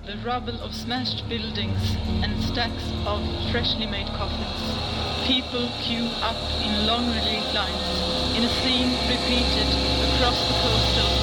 the rubble of smashed buildings and stacks of freshly made coffins. People queue up in long relief lines, in a scene repeated across the coastal